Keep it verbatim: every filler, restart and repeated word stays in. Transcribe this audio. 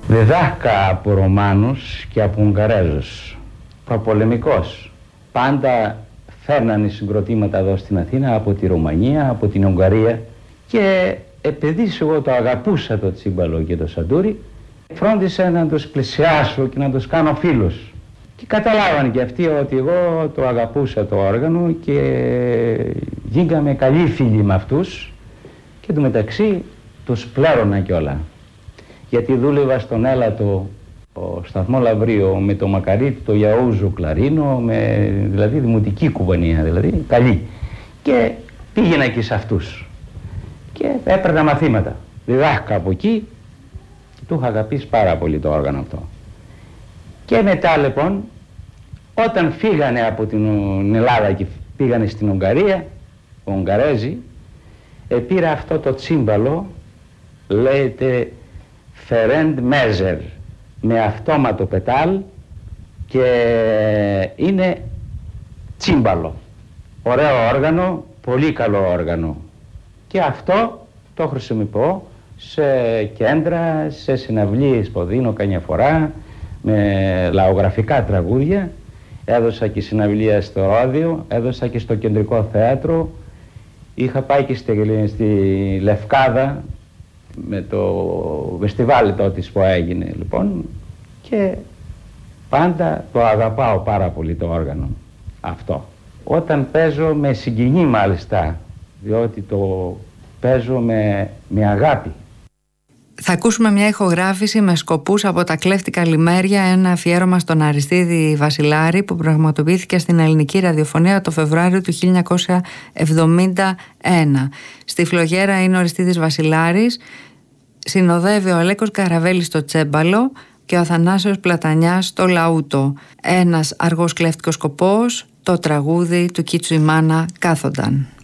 Διδάχκα από Ρωμάνους και από Ουγγαρέζους, προπολεμικός. Πάντα φέρνανε συγκροτήματα εδώ στην Αθήνα από τη Ρουμανία, από την Ουγγαρία, και επειδή εγώ το αγαπούσα το τσίμπαλο και το σαντούρι, φρόντισα να τους πλησιάσω και να τους κάνω φίλους. Και καταλάβανε και αυτοί ότι εγώ το αγαπούσα το όργανο και γίναμε καλοί φίλοι με αυτούς, και του μεταξύ τους πλέρωνα κιόλα. Γιατί δούλευα στον Έλατο, ο σταθμό Λαβρίο, με το Μακαρίτη, το Ιαούζο Κλαρίνο, με δηλαδή δημοτική κουβανία, δηλαδή καλή. Και πήγαινα εκεί σε αυτούς και έπαιρνα μαθήματα. Διδάχκα από εκεί και του είχα αγαπήσει πάρα πολύ το όργανο αυτό. Και μετά λοιπόν, όταν φύγανε από την Ελλάδα και πήγανε στην Ουγγαρία, ο Ουγγαρέζοι, πήρα αυτό το τσίμπαλο, λέγεται Φερέντ Μέζερ, με αυτόματο πετάλ, και είναι τσίμπαλο. Ωραίο όργανο, πολύ καλό όργανο. Και αυτό το χρησιμοποιώ σε κέντρα, σε συναυλίες που δίνω καμιά φορά, με λαογραφικά τραγούδια. Έδωσα και συναυλία στο Ρόδιο, έδωσα και στο Κεντρικό Θέατρο. Είχα πάει και στη, στη Λευκάδα με το φεστιβάλ τότε που έγινε λοιπόν, και πάντα το αγαπάω πάρα πολύ το όργανο αυτό. Όταν παίζω με συγκινεί μάλιστα, διότι το παίζω με, με αγάπη. Θα ακούσουμε μια ηχογράφηση με σκοπούς από τα κλέφτικα λιμέρια, ένα αφιέρωμα στον Αριστίδη Βασιλάρη που πραγματοποιήθηκε στην ελληνική ραδιοφωνία το Φεβρουάριο του χίλια εννιακόσια εβδομήντα ένα. Στη φλογέρα είναι ο Αριστίδης Βασιλάρης, συνοδεύει ο Αλέκος Καραβέλης στο τσέμπαλο και ο Αθανάσιος Πλατανιάς στο λαούτο. Ένας αργός κλέφτικος σκοπός, το τραγούδι του Κίτσου η Μάνα κάθονταν.